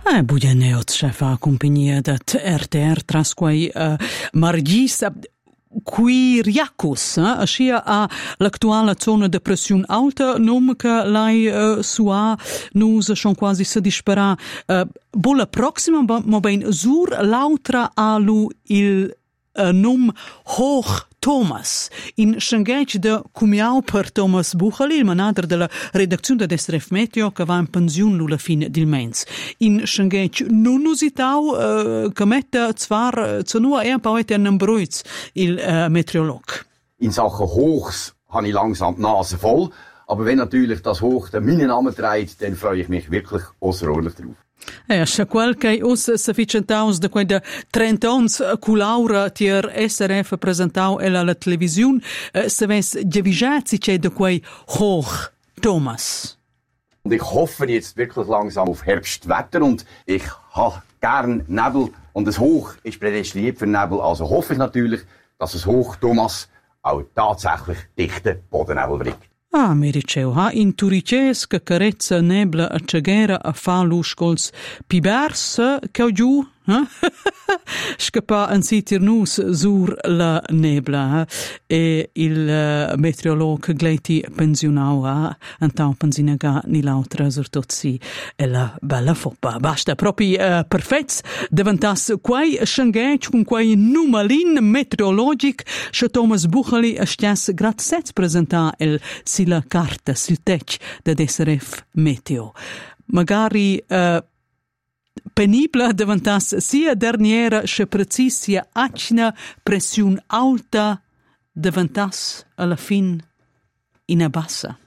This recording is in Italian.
Bujaneot scefa compagnia dat RTR tras quei margista Quiriacus, ascia a l'attuale zona de pressione alta, nom che lei sua nus schon quasi se dispera. Bolla prossima ma ben sur l'altra alu il nom Hoch Thomas. In Schengeich de cumiau per Thomas Buchali, il manager della redazione de SRF Meteo, che va in pensione alla fine del mens. In Schengeich non usitau, che mette zwar zu nur ein paar Leute einen Bruiz, il Meteorolog. In Sachen Hochs habe ich langsam die Nase voll. Aber wenn natürlich das Hoch meinen Namen trägt, dann freue ich mich wirklich außerordentlich drauf. Se quel che us sufficientaus de quei de 30 ans culaura tier SRF presentau e la televisione se ves gevisatsi c'è de quei Hoch Thomas. Und ich hoffe jetzt wirklich langsam auf Herbstwetter und ich habe gern Nebel und das Hoch ist prädestiniert für Nebel, also hoffe ich natürlich, dass das Hoch Thomas auch tatsächlich dichten Bodennebel bringt. Mi diceu, in Turices che carezza nebla a ceghera a fa l'uscols pibers che giù, scappa an sitir nus sur la nebla, e il meteorolog gleti pensionau antau pensinega ni l'altra sur tozzi e la bella foppa. Basta, propri perfets davantas quai Schengeich con quai numalin meteorologic che Thomas Buchali stias grazets presenta el sila carta sil tech da SRF Meteo. Magari penibla davantas sia derniera che precisia acna pressione alta davantas alla fin in bassa.